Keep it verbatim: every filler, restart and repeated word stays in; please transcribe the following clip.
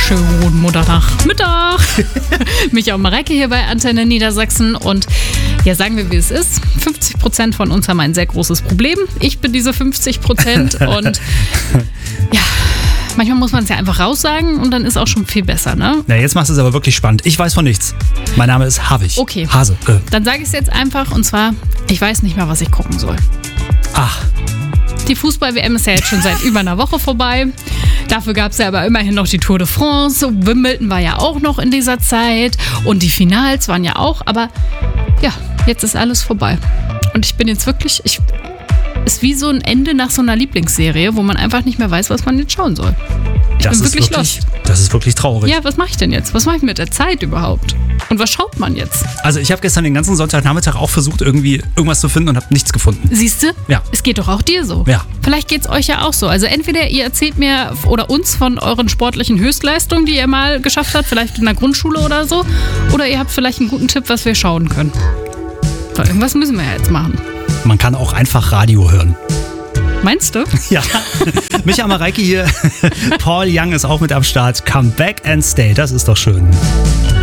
Schönen Montagnachmittag. Micha und Mareike hier bei Antenne Niedersachsen. Und ja, sagen wir, wie es ist. fünfzig Prozent von uns haben ein sehr großes Problem. Ich bin diese fünfzig Prozent und ja, manchmal muss man es ja einfach raussagen und dann ist auch schon viel besser, ne? Na, jetzt machst du es aber wirklich spannend. Ich weiß von nichts. Mein Name ist Havig. Okay. Hase. Äh. Dann sage ich es jetzt einfach und zwar, ich weiß nicht mehr, was ich gucken soll. Ach. Die Fußball-W M ist ja jetzt schon seit über einer Woche vorbei. Dafür gab es ja aber immerhin noch die Tour de France. Wimbledon war ja auch noch in dieser Zeit. Und die Finals waren ja auch. Aber ja, jetzt ist alles vorbei. Und ich bin jetzt wirklich... Ich, ist wie so ein Ende nach so einer Lieblingsserie, wo man einfach nicht mehr weiß, was man jetzt schauen soll. Ich das bin ist wirklich, wirklich lost. Das ist wirklich traurig. Ja, was mache ich denn jetzt? Was mache ich mit der Zeit überhaupt? Und was schaut man jetzt? Also ich habe gestern den ganzen Sonntagnachmittag auch versucht, irgendwie irgendwas zu finden und habe nichts gefunden. Siehst du? Ja. Es geht doch auch dir so. Ja. Vielleicht geht es euch ja auch so. Also entweder ihr erzählt mir oder uns von euren sportlichen Höchstleistungen, die ihr mal geschafft habt, vielleicht in der Grundschule oder so. Oder ihr habt vielleicht einen guten Tipp, was wir schauen können. Weil irgendwas müssen wir ja jetzt machen. Man kann auch einfach Radio hören. Meinst du? Ja. Micha Mareike hier. Paul Young ist auch mit am Start. Come back and stay. Das ist doch schön.